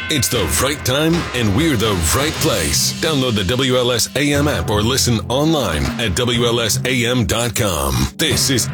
It's the right time, and we're the right place. Download the WLS AM app or listen online at WLSAM.com. This is